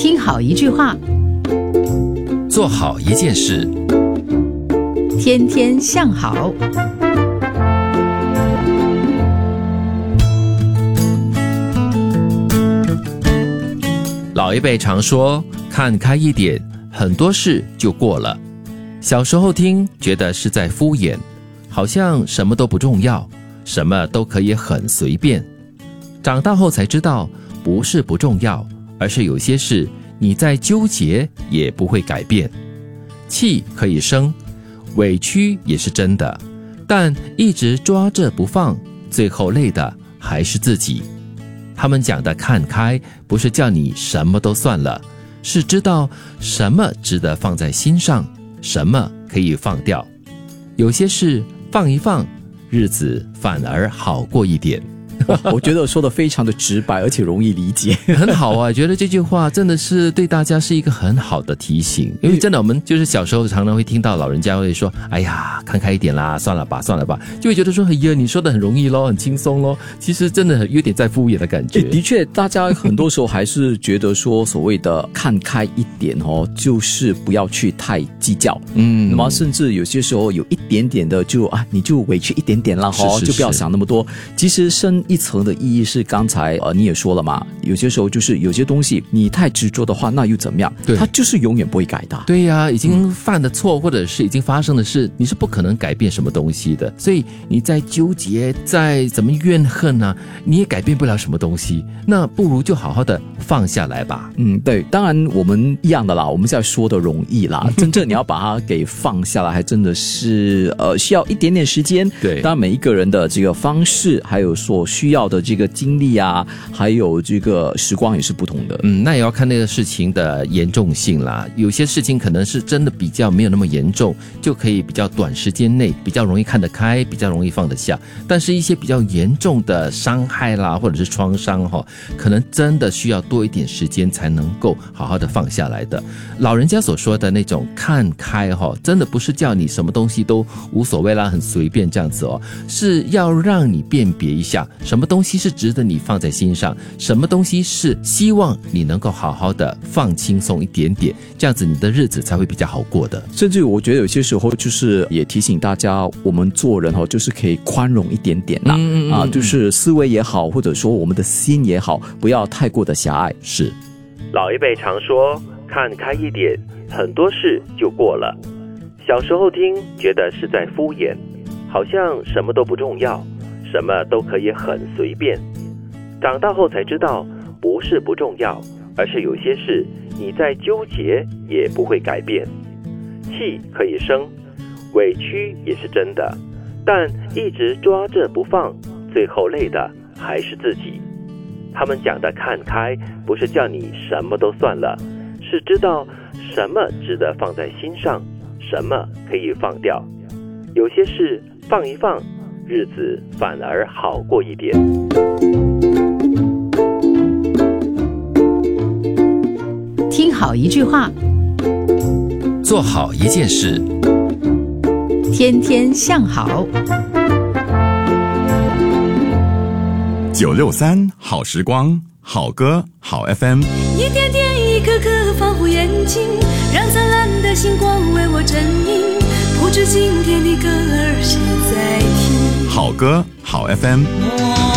听好一句话， 做好一件事， 天天向好。 老一辈常说，看开一点，很多事就过了。小时候听，觉得是在敷衍，好像什么都不重要，什么都可以很随便。长大后才知道，不是不重要，而是有些事你再纠结也不会改变。气可以生，委屈也是真的，但一直抓着不放，最后累的还是自己。他们讲的看开，不是叫你什么都算了，是知道什么值得放在心上，什么可以放掉。有些事放一放，日子反而好过一点。 我觉得说的非常的直白，而且容易理解。 很好啊，觉得这句话真的是对大家是一个很好的提醒。因为真的我们就是小时候常常会听到老人家会说，哎呀看开一点啦，算了吧算了吧，就会觉得说，哎呀你说的很容易咯，很轻松咯，其实真的有点在敷衍的感觉。 的确大家很多时候还是觉得说所谓的看开一点就是不要去太计较。那么甚至有些时候有一点点的你就委屈一点点啦，就不要想那么多。其实深一层的意义是刚才你也说了嘛，有些时候就是有些东西你太执着的话，那又怎么样？它就是永远不会改的。 对呀，已经犯的错或者是已经发生的事，你是不可能改变什么东西的。所以你再纠结再怎么怨恨啊，你也改变不了什么东西。那不如就好好的放下来吧。 对，当然我们一样的啦，我们现在说的容易啦，真正你要把它给放下来，还真的是需要一点点时间。 对， 当然每一个人的这个方式，还有所需要的这个精力啊，还有这个时光也是不同的。 那也要看那个事情的严重性啦。有些事情可能是真的比较没有那么严重，就可以比较短时间内比较容易看得开，比较容易放得下。但是一些比较严重的伤害啦，或者是创伤可能真的需要多一点时间才能够好好的放下来的。老人家所说的那种看开真的不是叫你什么东西都无所谓啦，很随便这样子是要让你辨别一下什么东西是值得你放在心上，什么东西是希望你能够好好的放轻松一点点，这样子你的日子才会比较好过的。 甚至我觉得有些时候就是也提醒大家，我们做人就是可以宽容一点点啦。就是思维也好，或者说我们的心也好，不要太过的狭隘。 是， 老一辈常说，看开一点，很多事就过了。小时候听，觉得是在敷衍，好像什么都不重要，什么都可以很随便。长大后才知道，不是不重要，而是有些事你再纠结也不会改变。气可以生，委屈也是真的，但一直抓着不放，最后累的还是自己。他们讲的看开，不是叫你什么都算了，是知道什么值得放在心上，什么可以放掉。有些事放一放，日子反而好过一点。 听好一句话， 做好一件事， 天天向好。 963好时光，好歌好 FM， 一点点一颗颗仿佛眼睛，让灿烂的星光为我证明，不知今天的歌儿谁在听。 好歌好 FM。